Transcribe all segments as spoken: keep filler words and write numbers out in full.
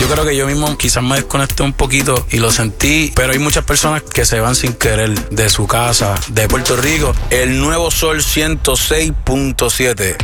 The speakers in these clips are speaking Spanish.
Yo creo que yo mismo quizás me desconecté un poquito y lo sentí, pero hay muchas personas que se van sin querer de su casa, de Puerto Rico. El Nuevo Sol ciento seis punto siete.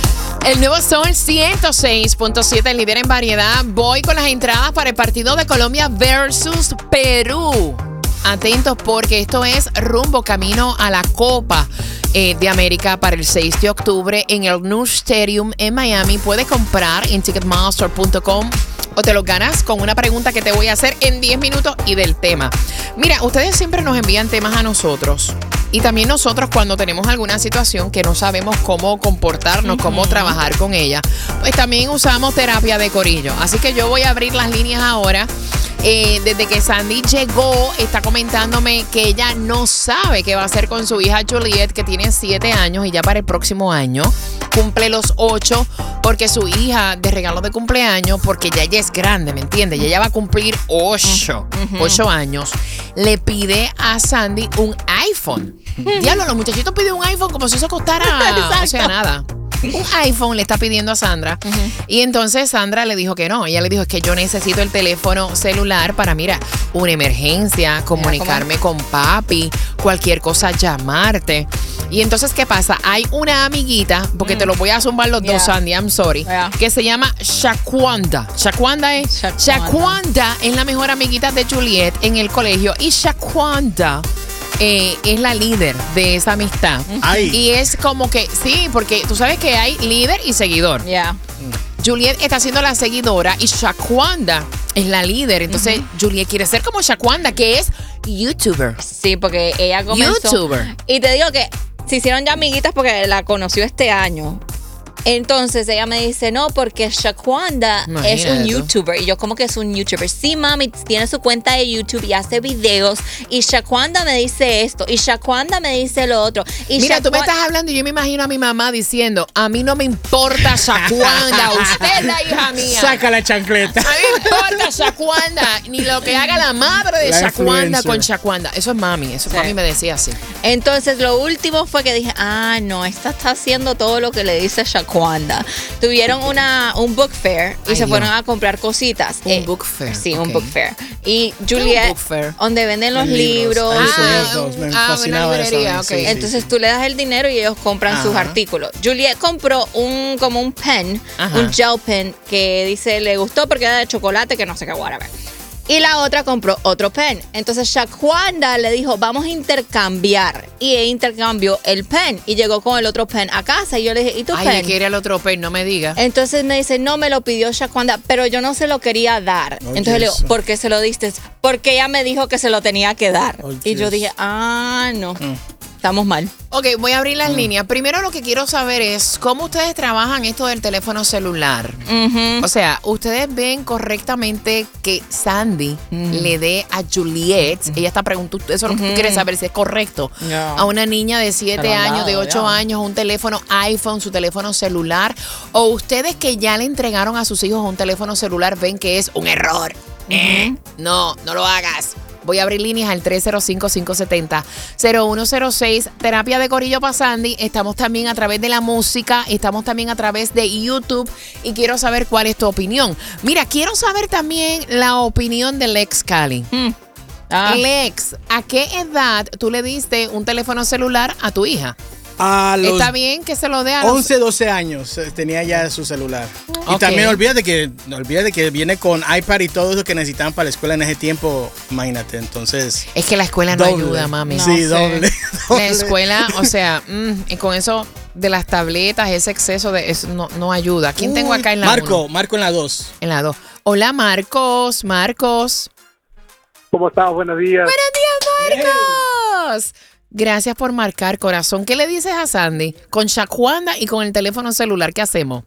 El Nuevo Sol ciento seis punto siete, el líder en variedad. Voy con las entradas para el partido de Colombia versus Perú. Atentos porque esto es rumbo camino a la Copa eh, de América para el seis de octubre en el New Stadium en Miami. Puedes comprar en ticketmaster punto com o te lo ganas con una pregunta que te voy a hacer en diez minutos y del tema. Mira, ustedes siempre nos envían temas a nosotros. Y también nosotros cuando tenemos alguna situación que no sabemos cómo comportarnos, uh-huh. cómo trabajar con ella, pues también usamos terapia de corillo. Así que yo voy a abrir las líneas ahora. Eh, desde que Sandy llegó, está comentándome que ella no sabe qué va a hacer con su hija Juliet, que tiene siete años y ya para el próximo año cumple los ocho, porque su hija de regalo de cumpleaños, porque ya ella es grande, ¿me entiendes? Ya ella va a cumplir ocho, uh-huh. ocho años, le pide a Sandy un iPhone. Uh-huh. Diablo, los muchachitos piden un iPhone como si eso costara, o sea, nada. Un iPhone le está pidiendo a Sandra. Uh-huh. Y entonces Sandra le dijo que no. Ella le dijo, es que yo necesito el teléfono celular para, mira, una emergencia, comunicarme con papi, cualquier cosa, llamarte. Y entonces, ¿qué pasa? Hay una amiguita, porque mm. te lo voy a zumbar los yeah. dos, Sandy, I'm sorry, yeah. que se llama Shaquanda. Shaquanda es... Shaquanda. Shaquanda es la mejor amiguita de Juliet en el colegio. Y Shaquanda... Eh, es la líder de esa amistad. Ay. Y es como que, sí, porque tú sabes que hay líder y seguidor. Yeah. Juliet está siendo la seguidora y Shaquanda es la líder. Entonces, uh-huh. Juliet quiere ser como Shaquanda, que es YouTuber. Sí, porque ella comenzó. YouTuber. Y te digo que se hicieron ya amiguitas porque la conoció este año. Entonces ella me dice, no, porque Shaquanda es un YouTuber. Y yo, ¿cómo que es un YouTuber? Sí, mami, tiene su cuenta de YouTube y hace videos. Y Shaquanda me dice esto. Y Shaquanda me dice lo otro. Y Mira, Shaquanda... tú me estás hablando y yo me imagino a mi mamá diciendo, a mí no me importa Shaquanda, usted es la hija mía. Saca la chancleta. A mí me importa Shaquanda, ni lo que haga la madre de la Shaquanda con Shaquanda. Eso es mami, eso sí. Mami me decía así. Entonces lo último fue que dije, ah, no, esta está haciendo todo lo que le dice Shaquanda. Shaquanda. Tuvieron una, un book fair y Ay, se fueron no. a comprar cositas. Un eh, book fair. Sí, okay. un book fair. Y Juliet, donde venden los libros. libros. Ah, libros. Me ah, fascinaba una librería, esa, okay. sí, Entonces sí. tú le das el dinero y ellos compran Ajá. sus artículos. Juliet compró un como un pen, Ajá. un gel pen que dice le gustó porque era de chocolate, que no sé qué, whatever. Y la otra compró otro pen. Entonces Shaquanda le dijo, vamos a intercambiar. Y ella intercambió el pen. Y llegó con el otro pen a casa. Y yo le dije, ¿y tu Ay, pen? Ay, quiere el otro pen, no me digas. Entonces me dice, no, me lo pidió Shaquanda, pero yo no se lo quería dar. Oh, Entonces yes. le digo, ¿por qué se lo diste? Porque ella me dijo que se lo tenía que dar. Oh, y yo dije, ah, no. Mm. Estamos mal. Ok, voy a abrir las mm. líneas. Primero lo que quiero saber es cómo ustedes trabajan esto del teléfono celular. Uh-huh. O sea, ustedes ven correctamente que Sandy uh-huh. le dé a Juliet, uh-huh. ella está preguntando, eso es lo que uh-huh. tú quieres saber si es correcto, yeah. a una niña de siete años, de ocho yeah. años, un teléfono iPhone, su teléfono celular, o ustedes que ya le entregaron a sus hijos un teléfono celular ven que es un error. Uh-huh. Eh, no, no lo hagas. Voy a abrir líneas al tres cero cinco, cinco siete cero, cero uno cero seis. Terapia de Corillo para Sandy. Estamos también a través de la música. Estamos también a través de YouTube. Y quiero saber cuál es tu opinión. Mira, quiero saber también la opinión del ex Cali. Hmm. Ah. Lex, ¿a qué edad tú le diste un teléfono celular a tu hija? A los Está bien que se lo dé a los... once, doce años tenía ya su celular. Okay. Y también olvídate que, olvídate que viene con iPad y todo eso que necesitaban para la escuela en ese tiempo. Imagínate, entonces... Es que la escuela no doble. ayuda, mami. No, sí, doble, doble. La escuela, o sea, mmm, y con eso de las tabletas, ese exceso de eso no, no ayuda. ¿Quién Uy, tengo acá en la Marco, uno? Marco en la dos. En la dos. Hola, Marcos, Marcos. ¿Cómo estás? Buenos días. Buenos días, Marcos. Hey. Gracias por marcar, corazón. ¿Qué le dices a Sandy? Con Shaquanda y con el teléfono celular, ¿qué hacemos?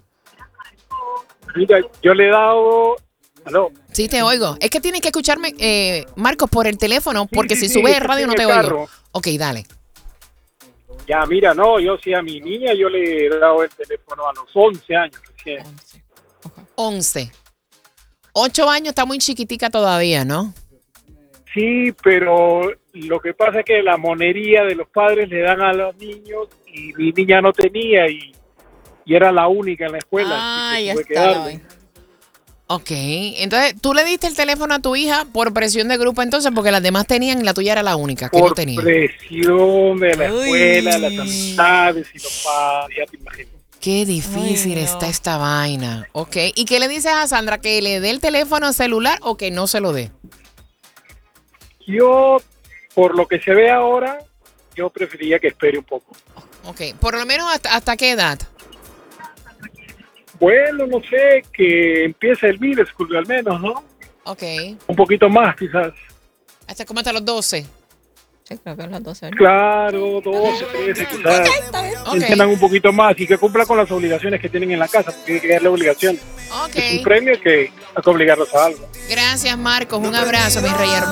Mira, yo le he dado... ¿Aló? Sí, te oigo. Es que tienes que escucharme, eh, Marcos, por el teléfono, porque sí, si sí, subes sí, el radio no te oigo. Ok, dale. Ya, mira, no, yo sí a mi niña yo le he dado el teléfono a los once años. once. Okay. once. ocho años está muy chiquitica todavía, ¿no? Sí, pero lo que pasa es que la monería de los padres le dan a los niños y mi niña no tenía y, y era la única en la escuela. Ah, ya está. Ok, entonces tú le diste el teléfono a tu hija por presión de grupo entonces, porque las demás tenían y la tuya era la única que Por no tenía. presión de la Uy. escuela, las amistades y los padres, ya te imaginas. Qué difícil Ay, no. está esta vaina. Ok, ¿y qué le dices a Sandra? ¿Que le dé el teléfono celular o que no se lo dé? Yo, por lo que se ve ahora, yo preferiría que espere un poco. Ok, por lo menos hasta, ¿hasta qué edad? Bueno, no sé, que empiece el middle school al menos, ¿no? Ok, Un poquito más, quizás. hasta como hasta los doce. Sí, creo que los doce años. Claro, doce, trece, quizás. Ok. Entiendan un poquito más y que cumpla con las obligaciones que tienen en la casa, porque hay que darle obligaciones. Es un Ok, premio que hay que obligarlos a algo. gracias Marcos, un abrazo mi rey hermoso.